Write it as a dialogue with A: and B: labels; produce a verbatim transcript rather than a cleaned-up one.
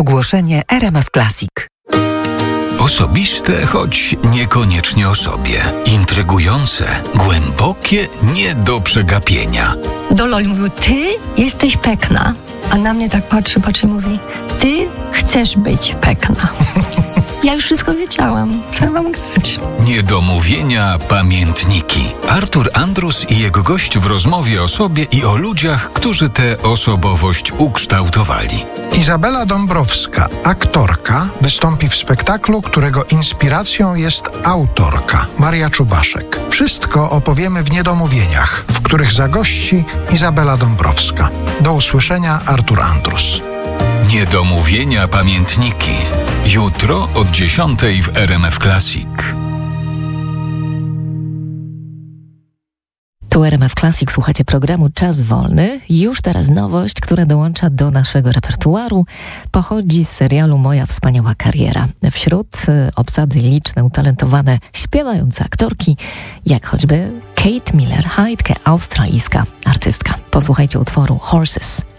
A: Ogłoszenie R M F Classic.
B: Osobiste, choć niekoniecznie o sobie. Intrygujące, głębokie, nie do przegapienia.
C: Do Loli mówił, ty jesteś pekna. A na mnie tak patrzy, patrzy i mówi, ty chcesz być pekna. Ja już wszystko wiedziałam. Co mam grać?
B: Niedomówienia pamiętniki. Artur Andrus i jego gość w rozmowie o sobie i o ludziach, którzy tę osobowość ukształtowali.
D: Izabela Dąbrowska, aktorka, wystąpi w spektaklu, którego inspiracją jest autorka, Maria Czubaszek. Wszystko opowiemy w Niedomówieniach, w których zagości Izabela Dąbrowska. Do usłyszenia, Artur Andrus.
B: Niedomówienia pamiętniki. Jutro od dziesiątej w R M F Classic.
E: Tu R M F Classic, słuchacie programu Czas Wolny. Już teraz nowość, która dołącza do naszego repertuaru, pochodzi z serialu Moja wspaniała kariera. Wśród obsady liczne, utalentowane, śpiewające aktorki, jak choćby Kate Miller-Heidke, australijska artystka. Posłuchajcie utworu Horses.